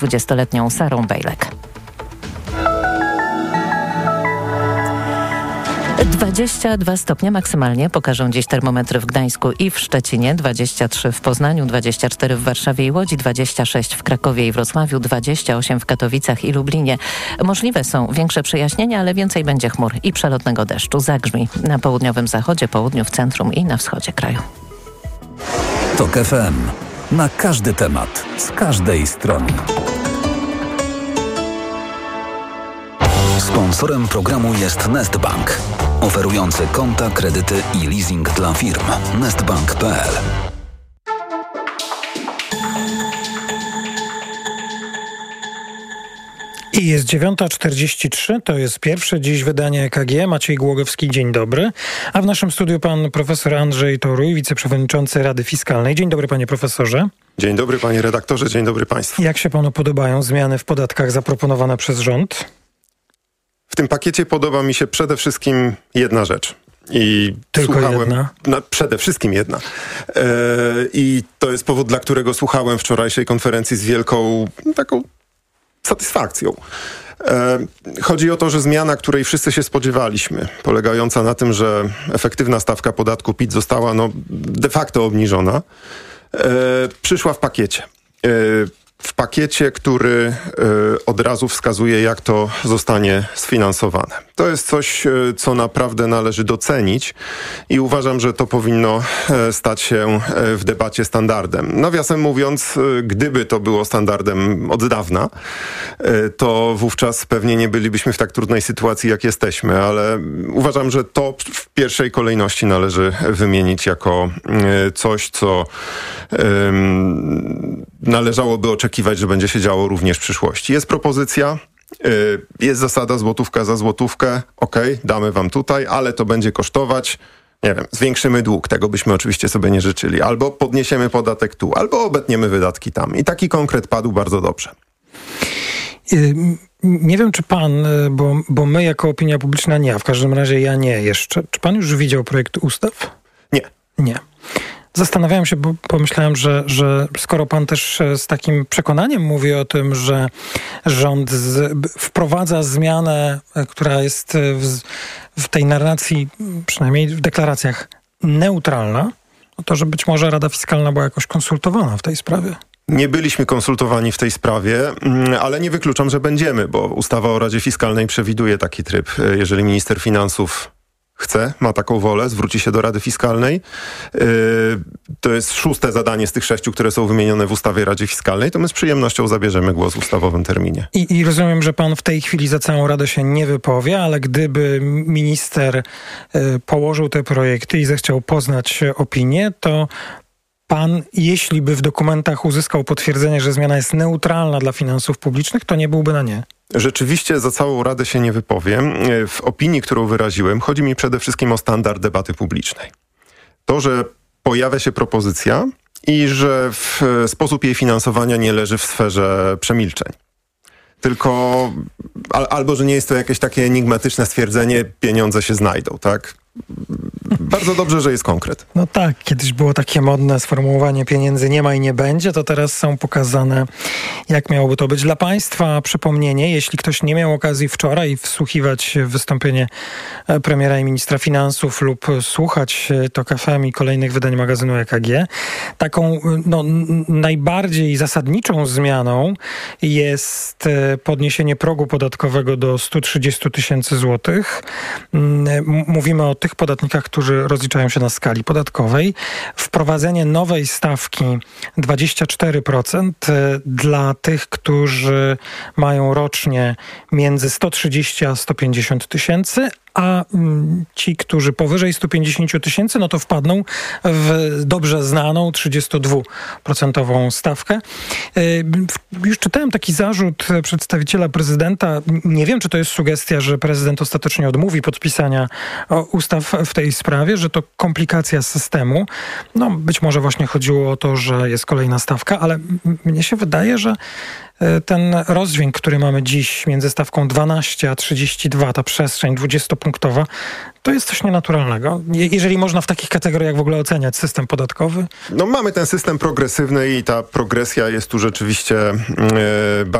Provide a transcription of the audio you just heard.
20-letnią Sarą Bejlek. 22 stopnie maksymalnie pokażą dziś termometry w Gdańsku i w Szczecinie, 23 w Poznaniu, 24 w Warszawie i Łodzi, 26 w Krakowie i Wrocławiu, 28 w Katowicach i Lublinie. Możliwe są większe przejaśnienia, ale więcej będzie chmur i przelotnego deszczu. Zagrzmi na południowym zachodzie, południu, w centrum i na wschodzie kraju. TOK FM. Na każdy temat, z każdej strony. Sponsorem programu jest Nestbank, oferujący konta, kredyty i leasing dla firm. Nestbank.pl. I jest 9:43, to jest pierwsze dziś wydanie EKG. Maciej Głogowski, dzień dobry. A w naszym studiu pan profesor Andrzej Toruj, wiceprzewodniczący Rady Fiskalnej. Dzień dobry, panie profesorze. Dzień dobry, panie redaktorze, dzień dobry państwu. Jak się panu podobają zmiany w podatkach zaproponowane przez rząd? W tym pakiecie podoba mi się przede wszystkim jedna rzecz. I tylko jedna? Przede wszystkim jedna. I to jest powód, dla którego słuchałem wczorajszej konferencji z wielką taką satysfakcją. Chodzi o to, że zmiana, której wszyscy się spodziewaliśmy, polegająca na tym, że efektywna stawka podatku PIT została de facto obniżona, przyszła w pakiecie. W pakiecie, który od razu wskazuje, jak to zostanie sfinansowane. To jest coś, co naprawdę należy docenić i uważam, że to powinno stać się w debacie standardem. Nawiasem mówiąc, gdyby to było standardem od dawna, to wówczas pewnie nie bylibyśmy w tak trudnej sytuacji, jak jesteśmy, ale uważam, że to w pierwszej kolejności należy wymienić jako coś, co należałoby oczekiwać, że będzie się działo również w przyszłości. Jest propozycja, jest zasada złotówka za złotówkę, okej, damy wam tutaj, ale to będzie kosztować, nie wiem, zwiększymy dług, tego byśmy oczywiście sobie nie życzyli, albo podniesiemy podatek tu, albo obetniemy wydatki tam. I taki konkret padł bardzo dobrze. Nie wiem, czy pan, bo my jako opinia publiczna nie, a w każdym razie ja nie jeszcze. Czy pan już widział projekt ustaw? Nie. Nie. Zastanawiałem się, bo pomyślałem, że skoro pan też z takim przekonaniem mówi o tym, że rząd wprowadza zmianę, która jest w tej narracji, przynajmniej w deklaracjach, neutralna, to że być może Rada Fiskalna była jakoś konsultowana w tej sprawie. Nie byliśmy konsultowani w tej sprawie, ale nie wykluczam, że będziemy, bo ustawa o Radzie Fiskalnej przewiduje taki tryb. Jeżeli minister finansów ma taką wolę, zwróci się do Rady Fiskalnej. To jest 6. zadanie z tych 6, które są wymienione w ustawie Radzie Fiskalnej, to my z przyjemnością zabierzemy głos w ustawowym terminie. I rozumiem, że pan w tej chwili za całą Radę się nie wypowie, ale gdyby minister położył te projekty i zechciał poznać opinię, to pan, jeśli by w dokumentach uzyskał potwierdzenie, że zmiana jest neutralna dla finansów publicznych, to nie byłby na nie. Rzeczywiście za całą Radę się nie wypowiem. W opinii, którą wyraziłem, chodzi mi przede wszystkim o standard debaty publicznej. To, że pojawia się propozycja i że sposób jej finansowania nie leży w sferze przemilczeń. Tylko albo, że nie jest to jakieś takie enigmatyczne stwierdzenie, pieniądze się znajdą, tak? Bardzo dobrze, że jest konkret. No tak, kiedyś było takie modne sformułowanie pieniędzy nie ma i nie będzie, to teraz są pokazane, jak miałoby to być. Dla państwa przypomnienie, jeśli ktoś nie miał okazji wczoraj wsłuchiwać w wystąpienie premiera i ministra finansów lub słuchać TOK FM i kolejnych wydań magazynu EKG, taką najbardziej zasadniczą zmianą jest podniesienie progu podatkowego do 130 tysięcy złotych. Mówimy o tych podatnikach, którzy rozliczają się na skali podatkowej. Wprowadzenie nowej stawki 24% dla tych, którzy mają rocznie między 130 a 150 tysięcy, a ci, którzy powyżej 150 tysięcy, no to wpadną w dobrze znaną 32% stawkę. Już czytałem taki zarzut przedstawiciela prezydenta. Nie wiem, czy to jest sugestia, że prezydent ostatecznie odmówi podpisania ustaw w tej sprawie, że to komplikacja systemu. No, być może właśnie chodziło o to, że jest kolejna stawka, ale mnie się wydaje, że ten rozdźwięk, który mamy dziś między stawką 12 a 32, ta przestrzeń 20-punktowa, to jest coś nienaturalnego. Jeżeli można w takich kategoriach w ogóle oceniać system podatkowy. No mamy ten system progresywny i ta progresja jest tu rzeczywiście